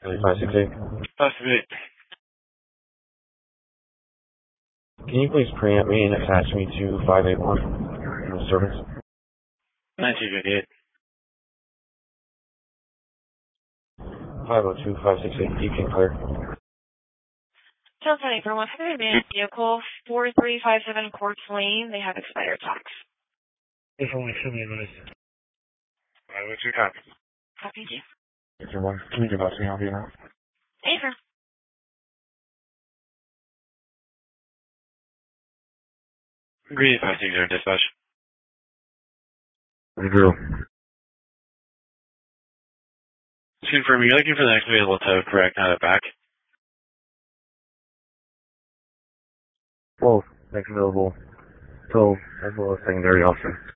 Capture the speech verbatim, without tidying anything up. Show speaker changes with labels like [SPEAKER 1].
[SPEAKER 1] five six eight.
[SPEAKER 2] five six eight.
[SPEAKER 1] Can you please preamp me and attach me to five eight one in the service?
[SPEAKER 2] nineteen fifty-eight.
[SPEAKER 1] five oh two, five six eight, you can clear.
[SPEAKER 3] Johnson eight for one hundred advanced vehicle, four three five seven Quartz Lane. They have expired tax.
[SPEAKER 2] If only somebody knows. Alright, what's your copy?
[SPEAKER 3] Copy you.
[SPEAKER 1] If you're one, can you give us me? I'll be out.
[SPEAKER 3] Hey, sir.
[SPEAKER 2] Agree five six zero dispatch.
[SPEAKER 1] We drew.
[SPEAKER 2] Just confirm, you're looking for the next available tow, correct? Not a back?
[SPEAKER 1] Both. Next available. So, as well as secondary officer.